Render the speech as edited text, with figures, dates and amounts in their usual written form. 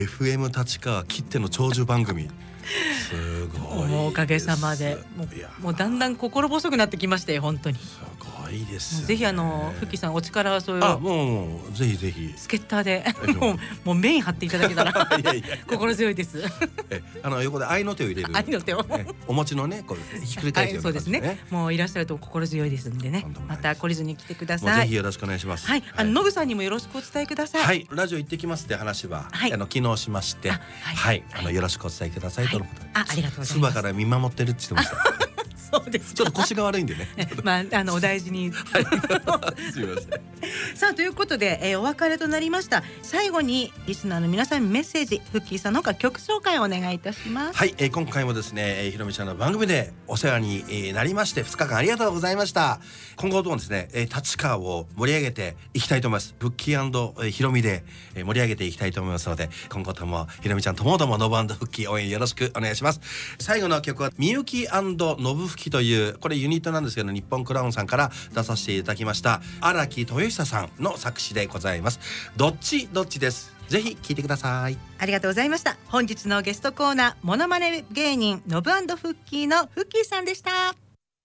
FM 立川きっての長寿番組すごいです。 おかげさまでもうだんだん心細くなってきまして本当にすごいですね。 ぜひフッキーさんお力添えをもうぜひぜひスケッターでもうメイン張っていただけたら心強いです。 横で愛の手を入れる愛の手をお餅のねこうひっくり返すような感じでね。 もういらっしゃると心強いですんでね、また懲りずに来てください。 ぜひよろしくお願いします。 はい、ノブさんにもよろしくお伝えください。 はい、ラジオ行ってきますって話は昨日しまして、はいよろしくお伝えくださいとのことで。 ありがとうございます。 そばから見守ってるって言ってました。 そうです。 ちょっと腰が悪いんでね。 お大事に。 すみません。 さあということで、お別れとなりました。最後にリスナーの皆さんにメッセージ、フッキーさんの曲紹介をお願いいたします。 はい、今回もですね、ひろみちゃんの番組でお世話になりまして2日間ありがとうございました。今後ともですね、立川を盛り上げていきたいと思います。フッキーひろみで盛り上げていきたいと思いますので、今後ともひろみちゃんともどもノブ&フッキー応援よろしくお願いします。最後の曲はみゆき&ノブフキというこれユニットなんですけど、日本クラウンさんから出させていただきました荒木豊久さんの作詞でございます。どっちどっちです。ぜひ聴いてください。 ありがとうございました。本日のゲストコーナー、モノマネ芸人ノブ&フッキーのフッキーさんでした。